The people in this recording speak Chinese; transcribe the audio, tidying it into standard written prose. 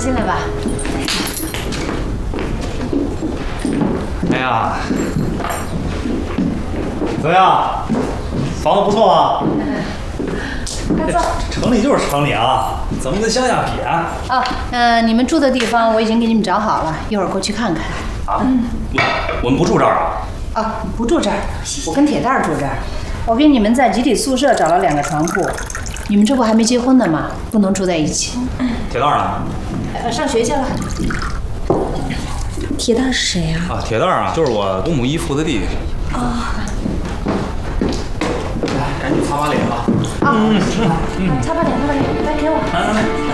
进来吧。 哎呀，怎么样？房子不错吧？ 快坐。 城里就是城里啊，怎么跟乡下比啊？ 你们住的地方我已经给你们找好了，一会儿过去看看。 啊？我们不住这儿啊？ 不住这儿，我跟铁蛋儿住这儿。我给你们在集体宿舍找了2个床铺，你们这不还没结婚呢吗？不能住在一起。 铁蛋呢？ 上学去了。 铁蛋是谁呀？ 铁蛋啊，就是我公母姨父的弟弟。 来，赶紧擦把脸吧。 擦把脸，来给我。 来。